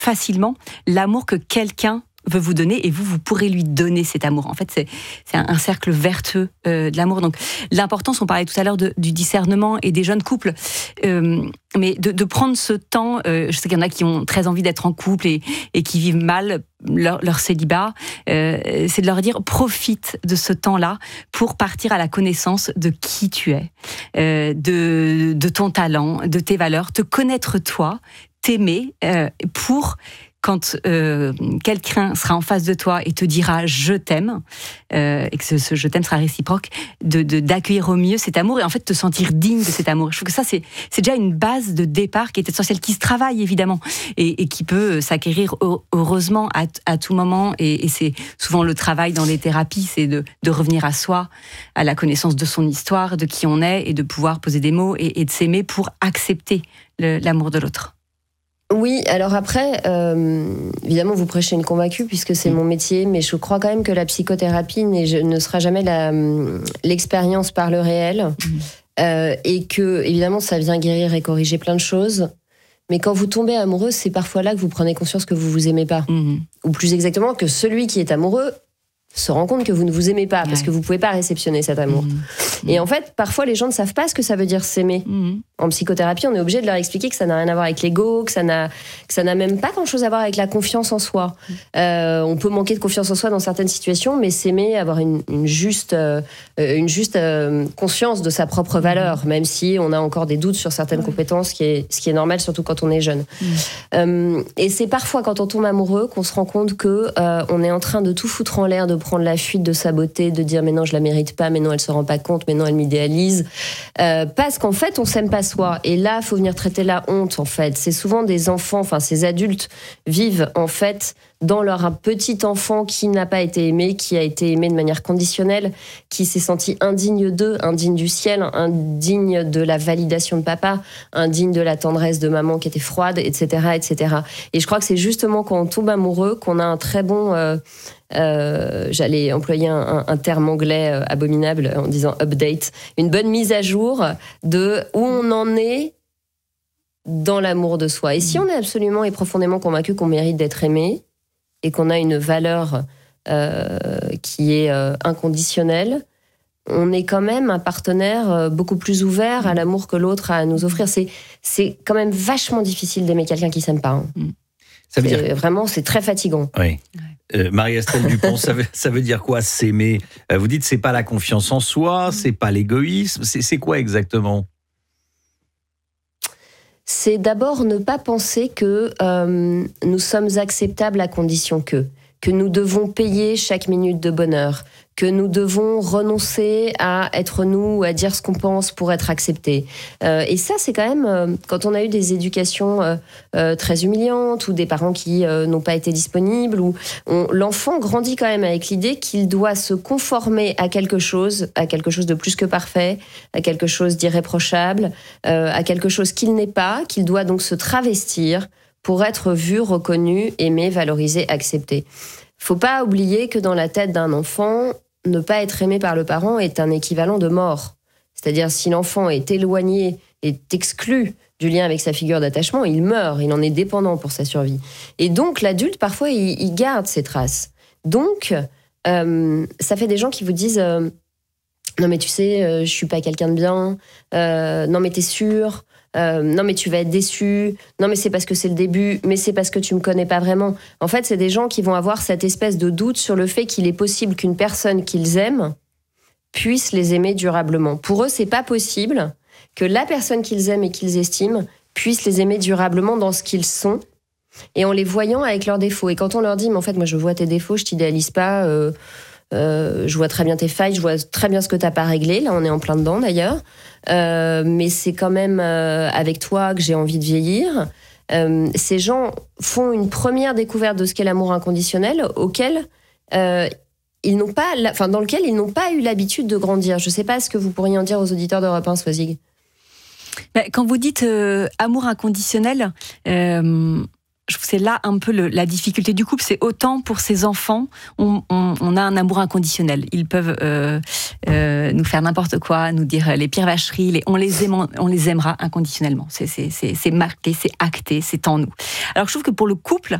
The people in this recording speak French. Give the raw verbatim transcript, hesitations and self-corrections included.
facilement l'amour que quelqu'un veut vous donner, et vous, vous pourrez lui donner cet amour. En fait, c'est, c'est un, un cercle vertueux euh, de l'amour. Donc, l'importance, on parlait tout à l'heure de, du discernement et des jeunes couples, euh, mais de, de prendre ce temps, euh, je sais qu'il y en a qui ont très envie d'être en couple et, et qui vivent mal leur, leur célibat, euh, c'est de leur dire, profite de ce temps-là pour partir à la connaissance de qui tu es, euh, de, de ton talent, de tes valeurs, te connaître toi, t'aimer, euh, pour... Quand euh, quelqu'un sera en face de toi et te dira « je t'aime euh, », et que ce, ce « je t'aime » sera réciproque, de, de, d'accueillir au mieux cet amour et en fait te sentir digne de cet amour. Je trouve que ça, c'est, c'est déjà une base de départ qui est essentielle, qui se travaille évidemment et, et qui peut s'acquérir heureusement à, à tout moment. Et, et c'est souvent le travail dans les thérapies, c'est de, de revenir à soi, à la connaissance de son histoire, de qui on est, et de pouvoir poser des mots et, et de s'aimer pour accepter le, l'amour de l'autre. Oui, alors après, euh, évidemment, vous prêchez une convaincue puisque c'est mon métier, mais je crois quand même que la psychothérapie ne sera jamais la, l'expérience par le réel, mmh. euh, et que, évidemment, ça vient guérir et corriger plein de choses. Mais quand vous tombez amoureux, c'est parfois là que vous prenez conscience que vous vous aimez pas. Mmh. Ou plus exactement, que celui qui est amoureux se rend compte que vous ne vous aimez pas, parce ouais. que vous pouvez pas réceptionner cet amour. Mmh. Et en fait, parfois, les gens ne savent pas ce que ça veut dire s'aimer. Mmh. En psychothérapie, on est obligé de leur expliquer que ça n'a rien à voir avec l'ego, que ça n'a, que ça n'a même pas grand-chose à voir avec la confiance en soi. Mmh. Euh, on peut manquer de confiance en soi dans certaines situations, mais s'aimer, avoir une, une juste, euh, une juste euh, conscience de sa propre valeur, même si on a encore des doutes sur certaines mmh. compétences, ce qui est, ce qui est normal, surtout quand on est jeune. Mmh. Euh, et c'est parfois, quand on tombe amoureux, qu'on se rend compte que euh, on est en train de tout foutre en l'air, de prendre la fuite de sa beauté, de dire mais non je la mérite pas, mais non elle se rend pas compte, mais non elle m'idéalise, euh, parce qu'en fait on s'aime pas soi. Et là il faut venir traiter la honte en fait. C'est souvent des enfants, enfin ces adultes vivent en fait dans leur petit enfant qui n'a pas été aimé, qui a été aimé de manière conditionnelle, qui s'est senti indigne d'eux, indigne du ciel, indigne de la validation de papa, indigne de la tendresse de maman qui était froide, et cetera, et cetera. Et je crois que c'est justement quand on tombe amoureux qu'on a un très bon... Euh, Euh, j'allais employer un, un terme anglais euh, abominable en disant update, une bonne mise à jour de où on en est dans l'amour de soi. Et si on est absolument et profondément convaincu qu'on mérite d'être aimé et qu'on a une valeur euh, qui est euh, inconditionnelle, on est quand même un partenaire euh, beaucoup plus ouvert à l'amour que l'autre a à nous offrir. C'est, c'est quand même vachement difficile d'aimer quelqu'un qui s'aime pas. Hein. Ça veut c'est, dire... Vraiment, c'est très fatigant. Oui. Euh, Marie-Estelle Dupont, ça veut, ça veut dire quoi s'aimer ? euh, Vous dites c'est pas la confiance en soi, c'est pas l'égoïsme, c'est, c'est quoi exactement ? C'est d'abord ne pas penser que euh, nous sommes acceptables à condition que, que nous devons payer chaque minute de bonheur, que nous devons renoncer à être nous, à dire ce qu'on pense pour être acceptés. Euh, et ça, c'est quand même, euh, quand on a eu des éducations euh, euh, très humiliantes ou des parents qui euh, n'ont pas été disponibles, ou on, l'enfant grandit quand même avec l'idée qu'il doit se conformer à quelque chose, à quelque chose de plus que parfait, à quelque chose d'irréprochable, euh, à quelque chose qu'il n'est pas, qu'il doit donc se travestir pour être vu, reconnu, aimé, valorisé, accepté. Faut pas oublier que dans la tête d'un enfant, ne pas être aimé par le parent est un équivalent de mort. C'est-à-dire, si l'enfant est éloigné, est exclu du lien avec sa figure d'attachement, il meurt, il en est dépendant pour sa survie. Et donc, l'adulte, parfois, il, il garde ses traces. Donc, euh, ça fait des gens qui vous disent euh, « Non, mais tu sais, euh, je suis pas quelqu'un de bien. Euh, non, mais t'es sûr ? Euh, non mais tu vas être déçu, non mais c'est parce que c'est le début, mais c'est parce que tu me connais pas vraiment. » En fait, c'est des gens qui vont avoir cette espèce de doute sur le fait qu'il est possible qu'une personne qu'ils aiment puisse les aimer durablement. Pour eux, c'est pas possible que la personne qu'ils aiment et qu'ils estiment puisse les aimer durablement dans ce qu'ils sont et en les voyant avec leurs défauts. Et quand on leur dit « mais en fait, moi je vois tes défauts, je t'idéalise pas, euh, euh, je vois très bien tes failles, je vois très bien ce que t'as pas réglé », là on est en plein dedans d'ailleurs, euh, mais c'est quand même euh, avec toi que j'ai envie de vieillir. Euh, ces gens font une première découverte de ce qu'est l'amour inconditionnel auquel euh, ils n'ont pas, enfin dans lequel ils n'ont pas eu l'habitude de grandir. Je sais pas ce que vous pourriez en dire aux auditeurs d'Europe un, Swazig. Quand vous dites euh, amour inconditionnel, euh, je trouve que c'est là un peu le, la difficulté du couple. C'est autant pour ses enfants, on, on, on a un amour inconditionnel. Ils peuvent euh, euh, nous faire n'importe quoi, nous dire les pires vacheries, les, on, les aime, on les aimera inconditionnellement. C'est, c'est, c'est, c'est marqué, c'est acté, c'est en nous. Alors je trouve que pour le couple,